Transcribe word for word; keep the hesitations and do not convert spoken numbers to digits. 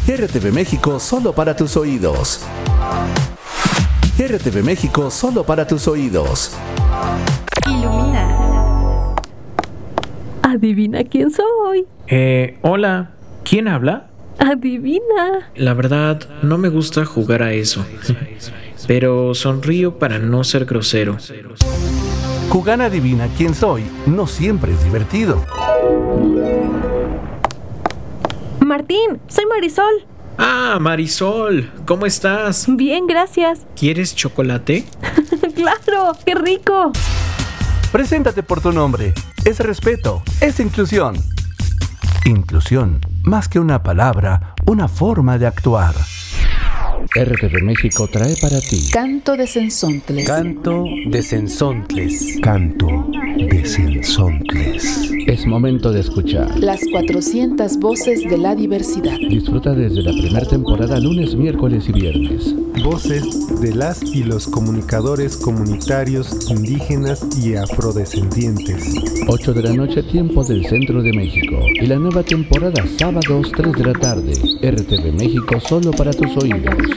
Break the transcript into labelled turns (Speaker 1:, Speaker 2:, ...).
Speaker 1: R T V México solo para tus oídos. R T V México solo para tus oídos.
Speaker 2: Ilumina.
Speaker 3: Adivina quién soy.
Speaker 4: Eh, hola, ¿quién habla?
Speaker 3: Adivina.
Speaker 4: La verdad, no me gusta jugar a eso, pero sonrío para no ser grosero.
Speaker 1: Jugar Adivina quién soy no siempre es divertido.
Speaker 3: Martín, soy Marisol.
Speaker 4: Ah, Marisol, ¿cómo estás?
Speaker 3: Bien, gracias.
Speaker 4: ¿Quieres chocolate?
Speaker 3: ¡Claro! ¡Qué rico!
Speaker 1: Preséntate por tu nombre. Es respeto, es inclusión. Inclusión, más que una palabra, una forma de actuar. R T V México trae para ti
Speaker 5: Canto de Cenzontles.
Speaker 6: Canto de Cenzontles.
Speaker 1: Canto de Cenzontles. Es momento de escuchar.
Speaker 5: Las cuatrocientas voces de la diversidad.
Speaker 1: Disfruta desde la primera temporada lunes, miércoles y viernes.
Speaker 7: Voces de las y los comunicadores comunitarios indígenas y afrodescendientes.
Speaker 1: ocho de la noche, tiempo del centro de México. Y la nueva temporada sábados tres de la tarde. R T V México solo para tus oídos.